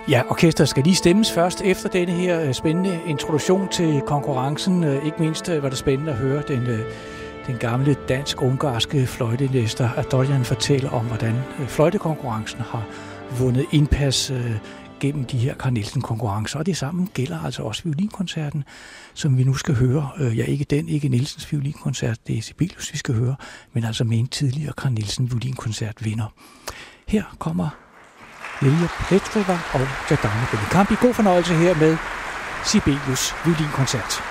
Ja, orkestret skal lige stemmes først efter denne her spændende introduktion til konkurrencen. Ikke mindst var det spændende at høre den gamle dansk-ungarske fløjtemester Adoljan fortælle om, hvordan fløjtekonkurrencen har vundet indpas gennem de her Carl Nielsen-konkurrencer. Og det sammen gælder altså også violinkoncerten, som vi nu skal høre. Ikke Nielsens violinkoncert, det er Sibelius, vi skal høre, men altså med en tidligere Carl Nielsen violinkoncertvinder. Her kommer Lilja Petrova og Jadana Benecampi. God fornøjelse her med Sibelius violinkoncert.